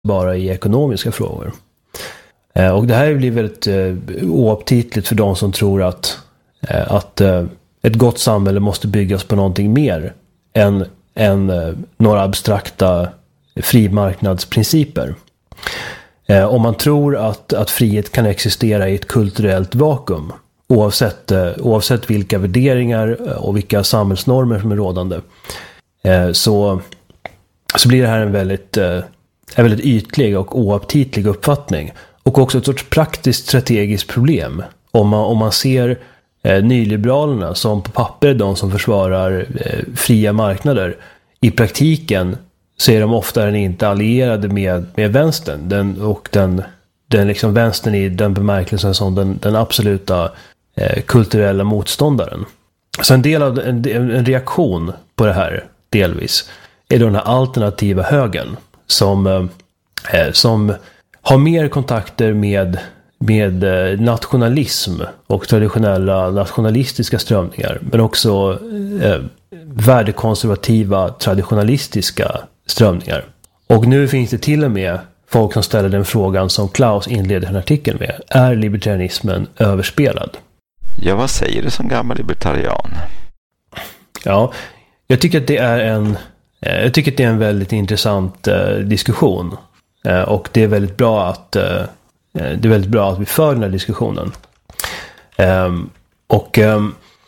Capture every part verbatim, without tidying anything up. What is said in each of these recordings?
bara i ekonomiska frågor. Eh, och det här blir väldigt eh, oaptitligt för de som tror att, eh, att eh, ett gott samhälle måste byggas på någonting mer än, än eh, några abstrakta frimarknadsprinciper. Eh, om man tror att, att frihet kan existera i ett kulturellt vakuum, oavsett, eh, oavsett vilka värderingar och vilka samhällsnormer som är rådande, eh, så, så blir det här en väldigt, eh, en väldigt ytlig och oaptitlig uppfattning. Och också ett sorts praktiskt strategiskt problem. Om man, om man ser eh, nyliberalerna som på papper de som försvarar eh, fria marknader, i praktiken så är de ofta inte allierade med, med vänstern. Den, och den, den liksom vänstern i den bemärkelsen som den, den absoluta eh, kulturella motståndaren. Så en del av en, en reaktion på det här, delvis, är då den här alternativa högern som, eh, som har mer kontakter med, med nationalism och traditionella nationalistiska strömningar, men också eh, värdekonservativa traditionalistiska strömningar. Och nu finns det till och med folk som ställer den frågan som Klaus inleder en artikel med: är libertarianismen överspelad? Ja, vad säger du som gammal libertarian? Ja, jag tycker att det är en jag tycker att det är en väldigt intressant eh, diskussion. Eh, och det är väldigt bra att eh, det är väldigt bra att vi för den här diskussionen. Eh, och eh,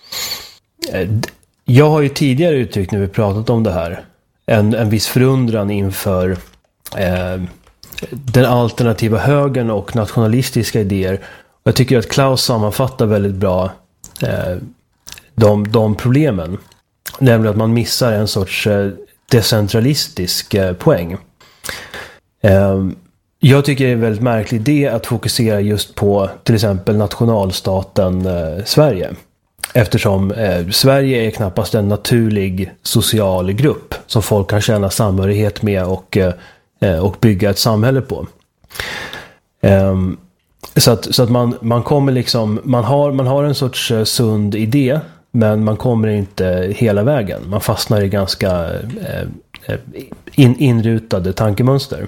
jag har ju tidigare uttryckt när vi pratat om det här en, en viss förundran inför eh, den alternativa högern och nationalistiska idéer. Och jag tycker att Klaus sammanfattar väldigt bra eh, de, de problemen. Nämligen att man missar en sorts eh, decentralistisk eh, poäng. Eh, jag tycker det är en väldigt märklig idé att fokusera just på till exempel nationalstaten eh, Sverige. Eftersom eh, Sverige är knappast en naturlig social grupp som folk kan känna samhörighet med och, eh, och bygga ett samhälle på. Eh, så att, så att man, man kommer liksom, man har, man har en sorts eh, sund idé, men man kommer inte hela vägen. Man fastnar i ganska eh, in, inrutade tankemönster.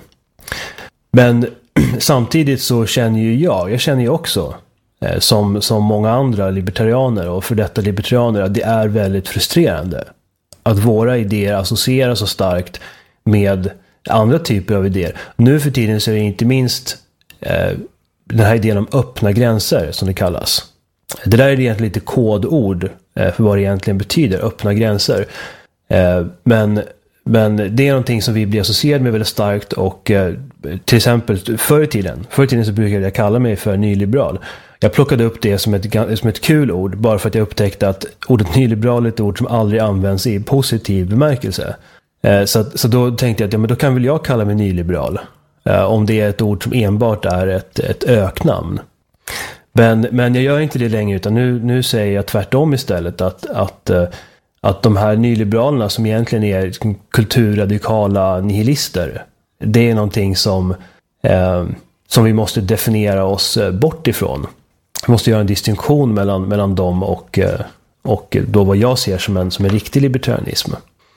Men samtidigt så känner ju jag, jag känner ju också eh, som, som många andra libertarianer och för detta libertarianer, att det är väldigt frustrerande att våra idéer associeras så starkt med andra typer av idéer. Nu för tiden så är det inte minst eh, den här idén om öppna gränser som det kallas. Det där är egentligen lite kodord eh, för vad det egentligen betyder, öppna gränser. Eh, men Men det är någonting som vi blir associerade med väldigt starkt, och eh, till exempel förr i tiden, förr i tiden så brukade jag kalla mig för nyliberal. Jag plockade upp det som ett, som ett kul ord bara för att jag upptäckte att ordet nyliberal är ett ord som aldrig används i positiv bemärkelse. Eh, så, så då tänkte jag att ja, men då kan väl jag kalla mig nyliberal. Eh, om det är ett ord som enbart är ett, ett öknamn. Men, men jag gör inte det längre, utan nu, nu säger jag tvärtom istället att... att eh, att de här nyliberalerna som egentligen är kulturradikala nihilister, det är någonting som, eh, som vi måste definiera oss bort ifrån. Vi måste göra en distinktion mellan, mellan dem och, och då vad jag ser som en, som en riktig libertarianism.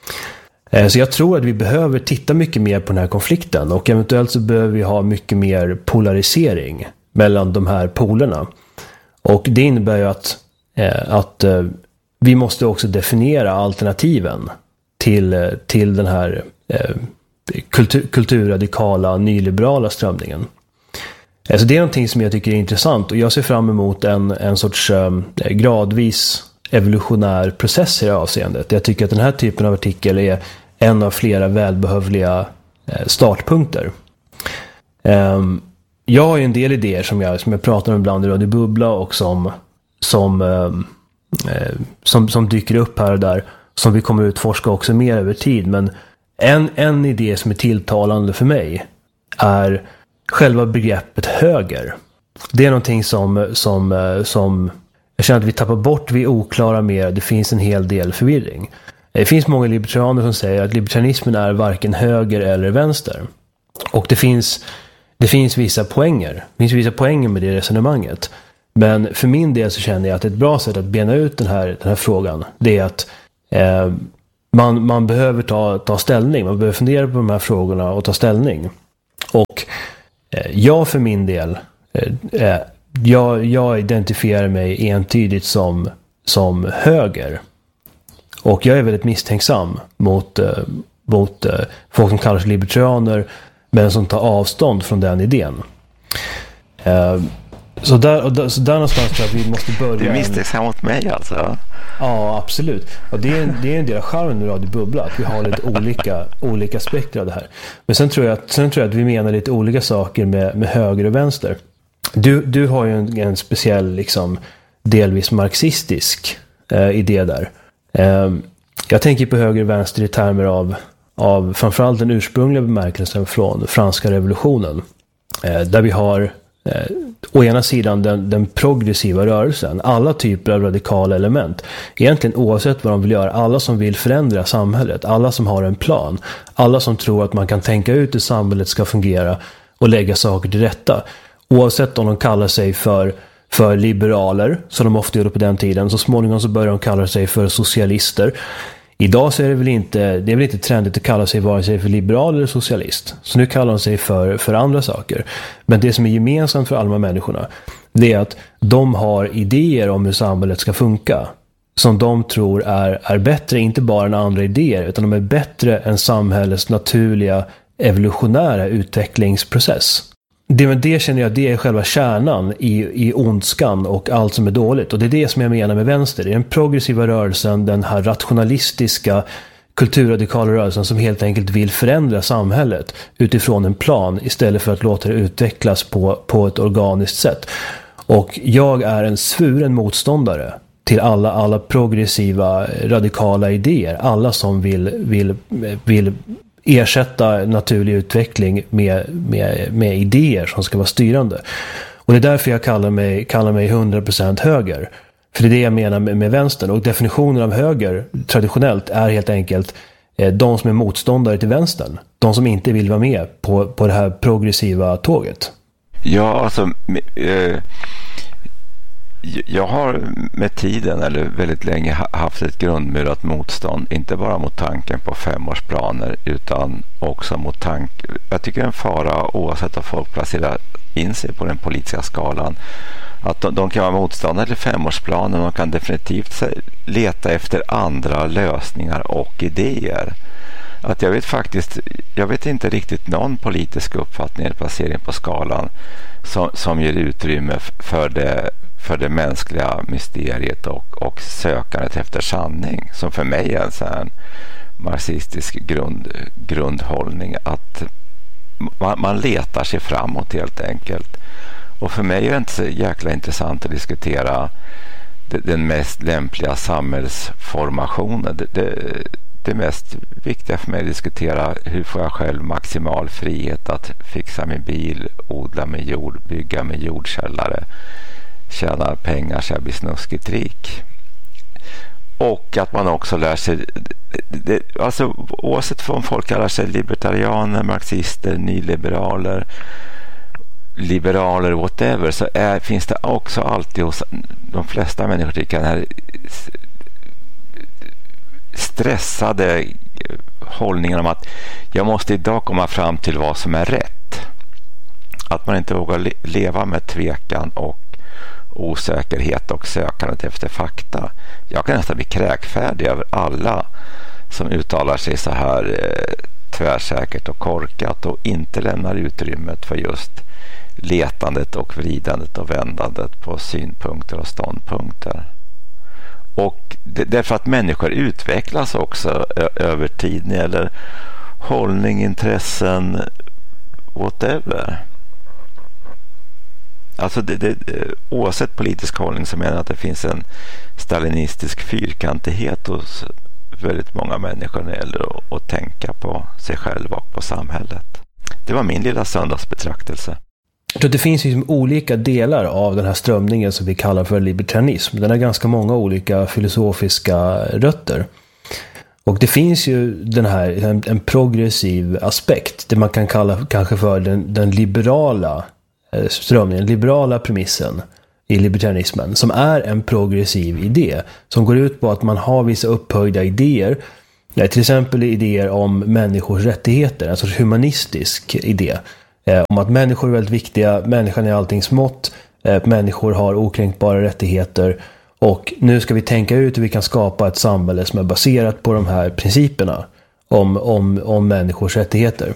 Eh, så jag tror att vi behöver titta mycket mer på den här konflikten, och eventuellt så behöver vi ha mycket mer polarisering mellan de här polerna. Och det innebär ju att, eh, att eh, vi måste också definiera alternativen till, till den här eh, kultur, kulturradikala nyliberala strömningen. Så det är någonting som jag tycker är intressant, och jag ser fram emot en, en sorts eh, gradvis evolutionär process i det här avseendet. Jag tycker att den här typen av artikel är en av flera välbehövliga eh, startpunkter. Eh, jag har ju en del idéer som jag, som jag pratar om ibland i Radio Bubbla, och som, som eh, Eh, som, som dyker upp här och där, som vi kommer utforska också mer över tid. Men en, en idé som är tilltalande för mig är själva begreppet höger. Det är någonting som, som, som jag känner att vi tappar bort, vi är oklara med. Det finns en hel del förvirring. Det finns många libertarianer som säger att libertarianismen är varken höger eller vänster. Och det finns, det finns vissa poänger. Det finns vissa poänger med det resonemanget. Men för min del så känner jag att ett bra sätt att bena ut den här, den här frågan, det är att eh, man, man behöver ta, ta ställning. Man behöver fundera på de här frågorna och ta ställning. Och eh, jag för min del, eh, jag, jag identifierar mig entydigt som, som höger. Och jag är väldigt misstänksam mot, eh, mot eh, folk som kallar sig libertarianer, men som tar avstånd från den idén. Eh, så, där, och där, så där någonstans tror jag att vi måste börja. Du är misstänksam mot mig alltså? Ja, absolut. Och det är, en, det är en del av charmen med Radio Bubbla, att vi har lite olika, olika aspekter av det här. Men sen tror jag att, sen tror jag att vi menar lite olika saker med, med höger och vänster. Du, du har ju en, en speciell, liksom, delvis marxistisk eh, idé där. Eh, jag tänker på höger och vänster i termer av, av framförallt den ursprungliga bemärkelsen från franska revolutionen. Eh, där vi har eh, å ena sidan den, den progressiva rörelsen, alla typer av radikala element, egentligen oavsett vad de vill göra, alla som vill förändra samhället, alla som har en plan, alla som tror att man kan tänka ut hur samhället ska fungera och lägga saker till rätta, oavsett om de kallar sig för, för liberaler, som de ofta gjorde på den tiden. Så småningom så börjar de kalla sig för socialister. Idag så är det väl inte, det är väl inte trendigt att kalla sig vare sig för liberal eller socialist. Så nu kallar de sig för, för andra saker. Men det som är gemensamt för alla de människorna, det är att de har idéer om hur samhället ska funka. Som de tror är, är bättre, inte bara än andra idéer, utan de är bättre än samhällets naturliga evolutionära utvecklingsprocess. Det med det känner jag, det är själva kärnan i, i ondskan och allt som är dåligt. Och det är det som jag menar med vänster. Det är den progressiva rörelsen, den här rationalistiska kulturradikala rörelsen som helt enkelt vill förändra samhället utifrån en plan istället för att låta det utvecklas på, på ett organiskt sätt. Och jag är en svuren motståndare till alla, alla progressiva radikala idéer. Alla som vill, vill, vill ersätta naturlig utveckling med, med, med idéer som ska vara styrande. Och det är därför jag kallar mig, kallar mig hundra procent höger. För det är det jag menar med, med vänstern. Och definitionen av höger traditionellt är helt enkelt eh, de som är motståndare till vänstern. De som inte vill vara med på, på det här progressiva tåget. Ja, alltså eh, jag har med tiden eller väldigt länge haft ett grundmurat motstånd, inte bara mot tanken på femårsplaner utan också mot tanken, jag tycker det är en fara oavsett om folk placerar in sig på den politiska skalan, att de, de kan vara motståndare till femårsplanen, de kan definitivt leta efter andra lösningar och idéer. Att jag vet faktiskt, jag vet inte riktigt någon politisk uppfattning eller placering på skalan som, som ger utrymme för det, för det mänskliga mysteriet och, och sökandet efter sanning, som för mig är en sån här marxistisk grund, grundhållning, att man, man letar sig framåt helt enkelt. Och för mig är det inte så jäkla intressant att diskutera det, den mest lämpliga samhällsformationen. Det, det, det mest viktiga för mig är att diskutera hur får jag själv maximal frihet att fixa min bil, odla min jord, bygga min jordkällare, tjäna pengar så jag blir snuskigt rik. Och att man också lär sig, det, alltså oavsett om folk kallar sig libertarianer, marxister, nyliberaler, liberaler, whatever, så är, finns det också alltid hos de flesta människor tycker den här stressade hållningen om att jag måste idag komma fram till vad som är rätt. Att man inte vågar le- leva med tvekan och osäkerhet och sökandet efter fakta. Jag kan nästan bli kräkfärdig över alla som uttalar sig så här eh, tvärsäkert och korkat och inte lämnar utrymmet för just letandet och vridandet och vändandet på synpunkter och ståndpunkter. Och det, därför att människor utvecklas också ö- över tid när det gäller hållning, intressen, whatever. Alltså det, det, oavsett politisk hållning så menar jag att det finns en stalinistisk fyrkantighet hos väldigt många människor när det gäller att, att tänka på sig själva och på samhället. Det var min lilla söndagsbetraktelse. Jag tror att det finns liksom olika delar av den här strömningen som vi kallar för libertarianism. Den har ganska många olika filosofiska rötter. Och det finns ju den här, en, en progressiv aspekt, det man kan kalla kanske för den, den liberala strömningen, den liberala premissen i libertarianismen, som är en progressiv idé som går ut på att man har vissa upphöjda idéer, till exempel idéer om människors rättigheter, en sorts humanistisk idé. eh, om att människor är väldigt viktiga, människan är alltings mått, eh, människor har okränkbara rättigheter, och nu ska vi tänka ut hur vi kan skapa ett samhälle som är baserat på de här principerna om, om, om människors rättigheter.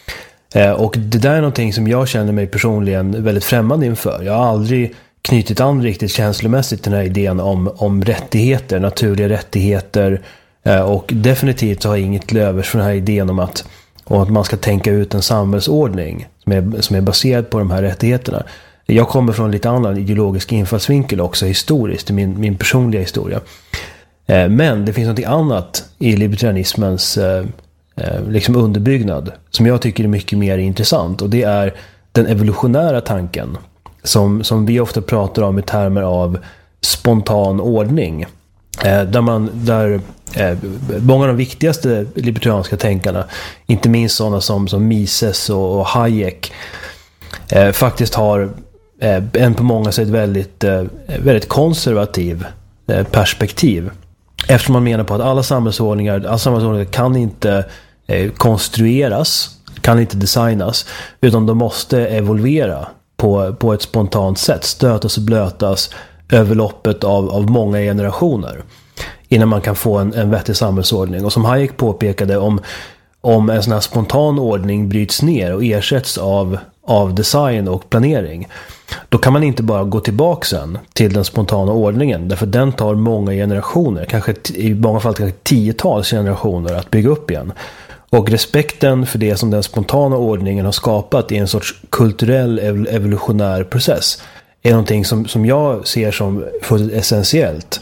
Eh, och det där är någonting som jag känner mig personligen väldigt främmande inför. Jag har aldrig knutit an riktigt känslomässigt till den här idén om, om rättigheter, naturliga rättigheter, eh, och definitivt så har jag inget lövers för den här idén om att, om att man ska tänka ut en samhällsordning som är, som är baserad på de här rättigheterna. Jag kommer från en lite annan ideologisk infallsvinkel också historiskt, i min, min personliga historia. Eh, men det finns något annat i libertarianismens eh, eh, liksom underbyggnad som jag tycker är mycket mer intressant, och det är den evolutionära tanken som, som vi ofta pratar om i termer av spontan ordning. Eh, där man, där eh, många av de viktigaste libertarianska tänkarna, inte minst sådana som, som Mises och, och Hayek, eh, faktiskt har eh, en på många sätt väldigt, eh, väldigt konservativ eh, perspektiv. Eftersom man menar på att alla samhällsordningar, alla samhällsordningar kan inte eh, konstrueras, kan inte designas, utan de måste evolvera på, på ett spontant sätt, stötas och blötas över loppet av, av många generationer innan man kan få en, en vettig samhällsordning. Och som Hayek påpekade, om, om en sån här spontan ordning bryts ner och ersätts av, av design och planering, då kan man inte bara gå tillbaka sen till den spontana ordningen, därför den tar många generationer, kanske i många fall kanske tiotals generationer att bygga upp igen. Och respekten för det som den spontana ordningen har skapat i en sorts kulturell evolutionär process är någonting som, som jag ser som fullt essentiellt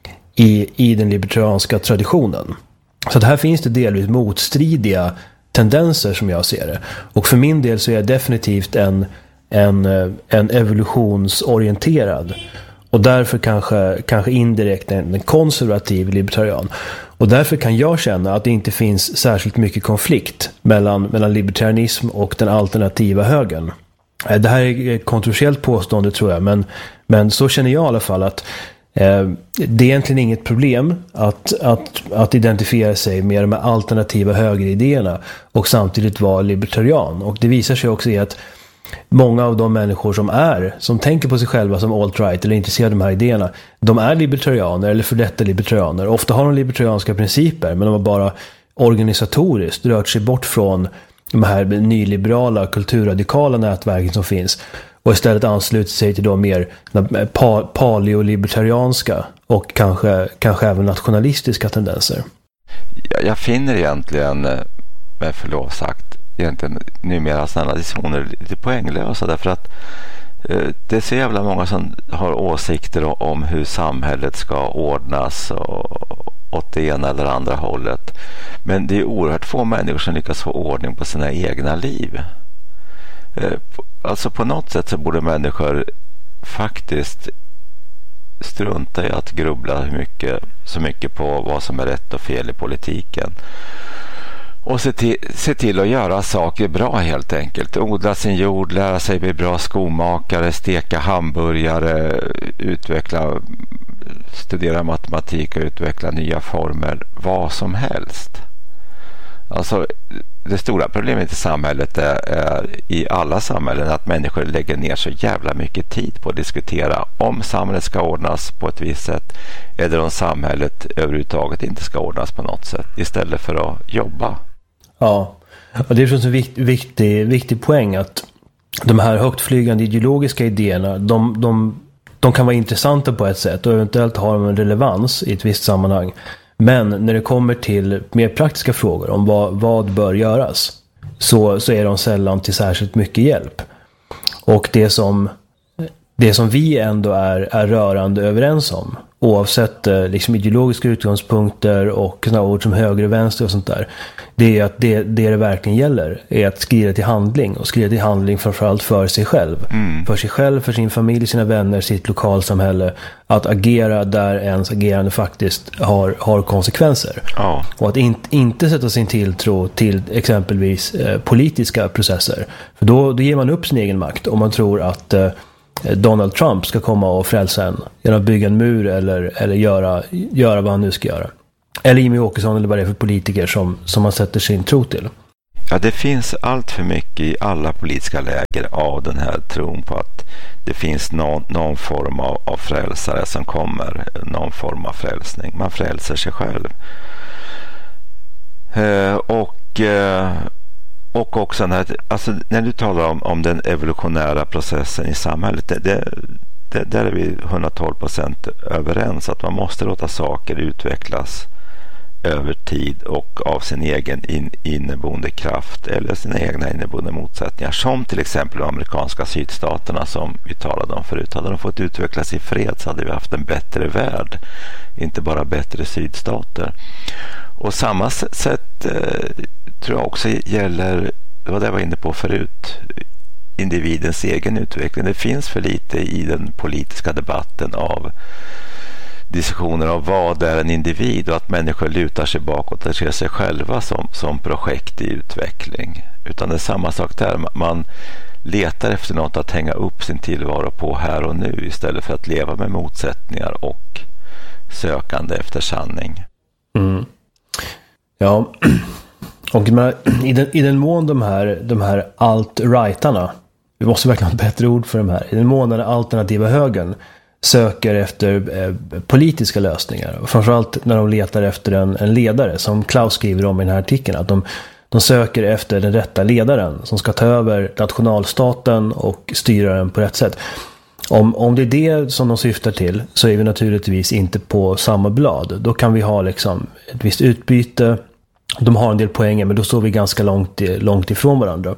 i, i den libertarianska traditionen. Så att här finns det delvis motstridiga tendenser som jag ser det. Och för min del så är jag definitivt en, en, en evolutionsorienterad och därför kanske, kanske indirekt en, en konservativ libertarian. Och därför kan jag känna att det inte finns särskilt mycket konflikt mellan, mellan libertarianism och den alternativa högern. Det här är ett kontroversiellt påstående, tror jag, men, men så känner jag i alla fall att eh, det är egentligen inget problem att, att, att identifiera sig med de alternativa högeridéerna och samtidigt vara libertarian. Och det visar sig också i att många av de människor som är, som tänker på sig själva som alt-right eller intresserade av de här idéerna, de är libertarianer eller för detta libertarianer. Ofta har de libertarianska principer, men de har bara organisatoriskt rört sig bort från de här nyliberala, kulturradikala nätverken som finns och istället ansluter sig till de mer pa- paleolibertarianska och kanske, kanske även nationalistiska tendenser. Jag finner egentligen, med förlov sagt, egentligen numera sådana diskussioner lite poänglösa, därför att eh, det är så jävla många som har åsikter om hur samhället ska ordnas och, åt det ena eller andra hållet, men det är oerhört få människor som lyckas få ordning på sina egna liv. Eh, alltså på något sätt så borde människor faktiskt strunta i att grubbla hur mycket, så mycket på vad som är rätt och fel i politiken. Och se till, se till att göra saker bra helt enkelt. Odla sin jord, lära sig bli bra skomakare, steka hamburgare, utveckla, studera matematik och utveckla nya former, vad som helst. Alltså det stora problemet i samhället är, är i alla samhällen att människor lägger ner så jävla mycket tid på att diskutera om samhället ska ordnas på ett visst sätt eller om samhället överhuvudtaget inte ska ordnas på något sätt, istället för att jobba. Ja, och det är en viktig, viktig, viktig poäng att de här högtflygande ideologiska idéerna, de, de, de kan vara intressanta på ett sätt och eventuellt har de en relevans i ett visst sammanhang. Men när det kommer till mer praktiska frågor om vad, vad bör göras, så, så är de sällan till särskilt mycket hjälp. Och det som, det som vi ändå är, är rörande överens om, oavsett liksom ideologiska utgångspunkter och sådana ord som höger och vänster och sånt där, det är att det, det det verkligen gäller är att skrida till handling, och skrida till handling framförallt för sig själv. Mm. För sig själv, för sin familj, sina vänner, sitt lokalsamhälle. Att agera där ens agerande faktiskt har, har konsekvenser. Oh. Och att in, inte sätta sin tilltro till exempelvis eh, politiska processer. För då, då ger man upp sin egen makt om man tror att eh, Donald Trump ska komma och frälsa en genom att bygga en mur eller, eller göra, göra vad han nu ska göra. Eller Jimmie Åkesson eller vad det är för politiker som, som man sätter sin tro till. Ja, det finns allt för mycket i alla politiska läger av den här tron på att det finns någon, någon form av, av frälsare som kommer, någon form av frälsning. Man frälser sig själv. Eh, och, eh, och också när, alltså, när du talar om, om den evolutionära processen i samhället, det, det, det, där är vi hundratolv procent överens att man måste låta saker utvecklas över tid och av sin egen in, inneboende kraft eller sina egna inneboende motsättningar, som till exempel de amerikanska sydstaterna som vi talade om förut. Hade de fått utvecklas i fred så hade vi haft en bättre värld, inte bara bättre sydstater. Och samma sätt eh, tror jag också gäller, det var det jag var inne på förut, individens egen utveckling. Det finns för lite i den politiska debatten av diskussioner av vad är en individ och att människor lutar sig bakåt och ser sig själva som, som projekt i utveckling. Utan det är samma sak där. Man letar efter något att hänga upp sin tillvaro på här och nu istället för att leva med motsättningar och sökande efter sanning. Mm. Ja, och i den, i den mån de här, de här alt-rightarna, vi måste verkligen ha ett bättre ord för de här, i den mån den alternativa högern söker efter eh, politiska lösningar. Och framförallt när de letar efter en, en ledare, som Klaus skriver om i den här artikeln, att de, de söker efter den rätta ledaren som ska ta över nationalstaten och styra den på rätt sätt. Om, om det är det som de syftar till så är vi naturligtvis inte på samma blad. Då kan vi ha liksom ett visst utbyte. De har en del poänger, men då står vi ganska långt, långt ifrån varandra.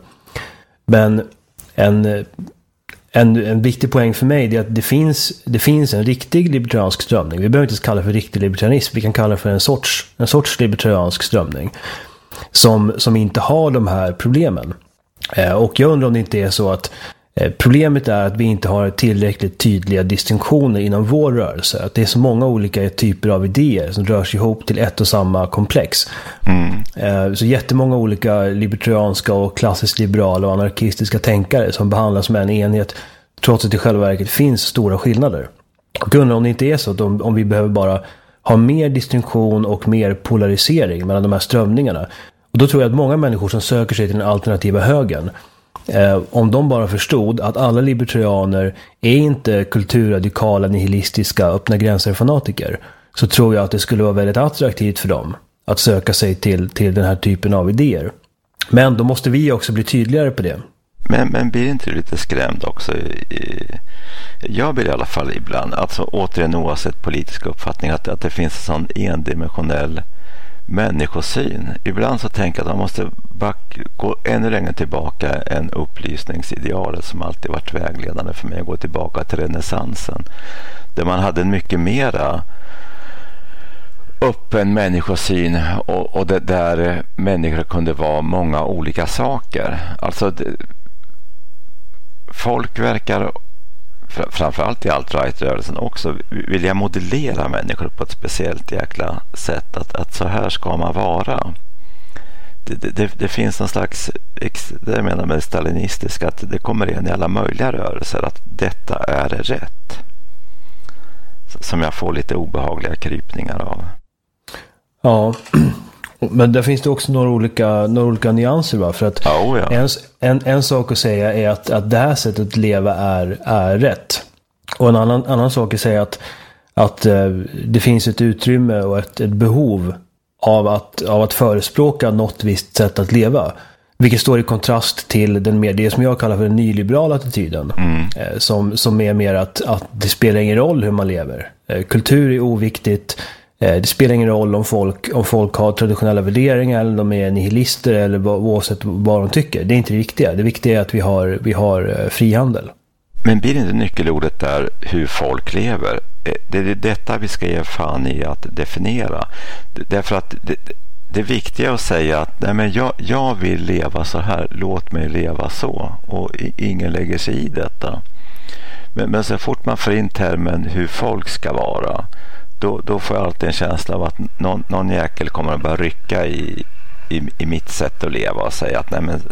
Men en... En, en viktig poäng för mig är att det finns, det finns en riktig libertariansk strömning. Vi behöver inte kalla det för riktig libertarianism. Vi kan kalla det för en sorts, en sorts libertariansk strömning som, som inte har de här problemen. Eh, och jag undrar om det inte är så att eh, problemet är att vi inte har tillräckligt tydliga distinktioner inom vår rörelse. Att det är så många olika typer av idéer som rör sig ihop till ett och samma komplex. Mm. Eh, så jättemånga olika libertarianska och klassiskt liberala och anarkistiska tänkare som behandlas som en enhet, trots att det i själva verket finns stora skillnader. Och undrar om det inte är så att om, om vi behöver bara ha mer distinktion och mer polarisering mellan de här strömningarna. Och då tror jag att många människor som söker sig till den alternativa högern, eh, om de bara förstod att alla libertarianer är inte kulturradikala, nihilistiska, öppna gränser-fanatiker, så tror jag att det skulle vara väldigt attraktivt för dem att söka sig till, till den här typen av idéer. Men då måste vi också bli tydligare på det. Men, men blir inte du lite skrämd också? I, i, jag blir i alla fall ibland, alltså återigen oavsett politisk uppfattning, att, att det finns en sån endimensionell människosyn. Ibland så tänker jag att man måste back, gå ännu längre tillbaka än upplysningsidealet som alltid varit vägledande för mig, att gå tillbaka till renässansen, där man hade en mycket mera öppen människosyn och, och det där människor kunde vara många olika saker. Alltså det, folk verkar framförallt i alt-right-rörelsen också vilja modellera människor på ett speciellt jäkla sätt, att, att så här ska man vara. Det, det, det finns någon slags, det jag menar med stalinistisk, att det kommer in i alla möjliga rörelser att detta är rätt, som jag får lite obehagliga krypningar av. Ja, men där finns det också några olika, några olika nyanser, va? För att oh, ja. en, en, en sak att säga är att, att det här sättet att leva är, är rätt. Och en annan, annan sak att säga att, att eh, det finns ett utrymme och ett, ett behov av att, av att förespråka något visst sätt att leva. Vilket står i kontrast till den mer, det som jag kallar för den nyliberala attityden. Mm. Eh, som, som är mer att, att det spelar ingen roll hur man lever. Eh, kultur är oviktigt. Det spelar ingen roll om folk, om folk har traditionella värderingar eller de är nihilister eller oavsett vad de tycker. Det är inte det viktiga. Det viktiga är att vi har, vi har frihandel. Men blir inte nyckelordet där hur folk lever? Det är detta vi ska ge fan i att definiera. Därför att det, det viktiga är att säga att nej, men jag, jag vill leva så här, låt mig leva så. Och ingen lägger sig i detta. Men, men så fort man får in termen hur folk ska vara, Då, då får jag alltid en känsla av att någon, någon jäkel kommer att börja rycka i, i, i mitt sätt att leva och säga att nej, men,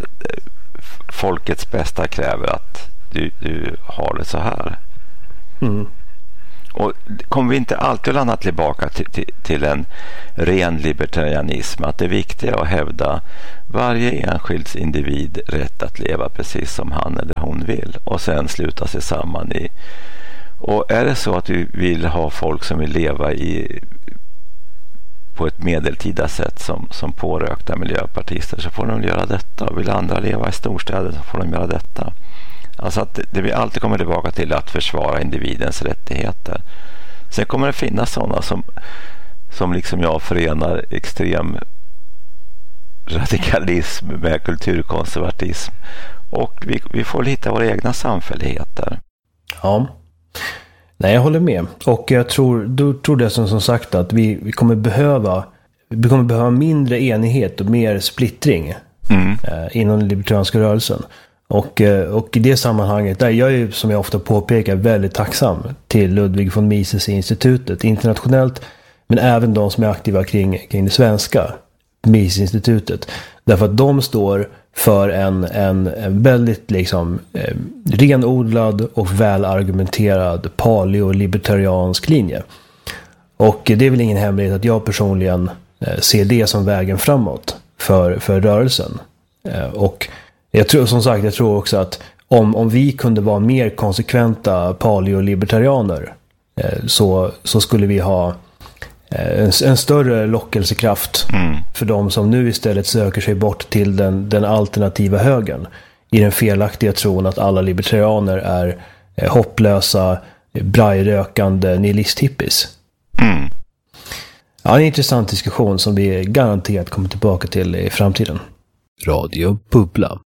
folkets bästa kräver att du, du har det så här. Mm. Och kommer vi inte alltid att landa tillbaka till, till, till en ren libertarianism, att det viktiga är att hävda varje enskild individ rätt att leva precis som han eller hon vill och sen sluta sig samman i. Och är det så att vi vill ha folk som vill leva i på ett medeltida sätt som, som pårökta miljöpartister, så får de göra detta. Vill andra leva i storstäder, så får de göra detta. Alltså att det vi alltid kommer tillbaka till att försvara individens rättigheter. Sen kommer det finnas sådana som, som liksom jag förenar extrem radikalism med kulturkonservatism. Och vi, vi får hitta våra egna samfälligheter. Ja, nej, jag håller med. Och jag tror, du tror det som, som sagt att vi, vi kommer behöva vi kommer behöva mindre enighet och mer splittring mm. eh, inom den libertarianska rörelsen. Och, och i det sammanhanget, där jag är, som jag ofta påpekar, väldigt tacksam till Ludwig von Mises-institutet internationellt, men även de som är aktiva kring, kring det svenska Mises-institutet. Därför att de står för en, en, en väldigt liksom, eh, renodlad och välargumenterad paleolibertariansk linje. Och det är väl ingen hemlighet att jag personligen eh, ser det som vägen framåt för, för rörelsen. Eh, och Jag tror, som sagt, jag tror också att om, om vi kunde vara mer konsekventa paleolibertarianer eh, så, så skulle vi ha eh, en, en större lockelsekraft mm. för de som nu istället söker sig bort till den, den alternativa högern i den felaktiga tron att alla libertarianer är eh, hopplösa, brajrökande nihilist-hippies. Mm. Ja, en intressant diskussion som vi garanterat kommer tillbaka till i framtiden. Radio Bubbla.